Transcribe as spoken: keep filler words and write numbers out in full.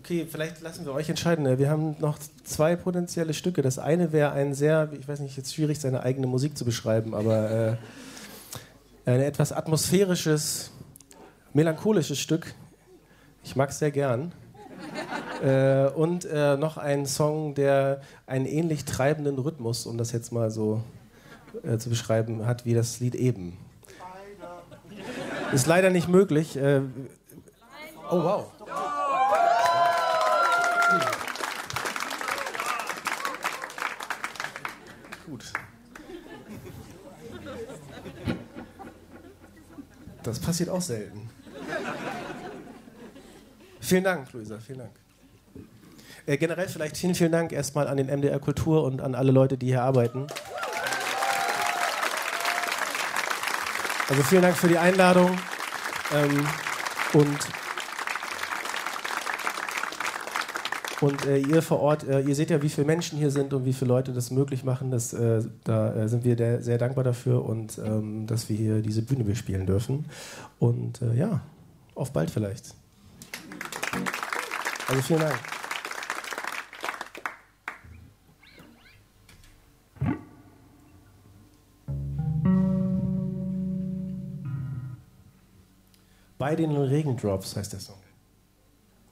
Okay, vielleicht lassen wir euch entscheiden. Wir haben noch zwei potenzielle Stücke. Das eine wäre ein sehr, ich weiß nicht, jetzt schwierig, seine eigene Musik zu beschreiben, aber äh, ein etwas atmosphärisches, melancholisches Stück. Ich mag es sehr gern. Äh, und äh, noch ein Song, der einen ähnlich treibenden Rhythmus, um das jetzt mal so äh, zu beschreiben, hat wie das Lied eben. Ist leider nicht möglich. Äh, oh, wow. Gut. Das passiert auch selten. Vielen Dank, Luisa, vielen Dank. Äh, generell vielleicht vielen, vielen Dank erstmal an den M D R Kultur und an alle Leute, die hier arbeiten. Also vielen Dank für die Einladung. Ähm, und und äh, ihr vor Ort, äh, ihr seht ja, wie viele Menschen hier sind und wie viele Leute das möglich machen. Das, äh, da äh, sind wir der, sehr dankbar dafür und ähm, dass wir hier diese Bühne bespielen dürfen. Und äh, ja, auf bald vielleicht. Also vielen Dank. Bei den Regendrops heißt der Song.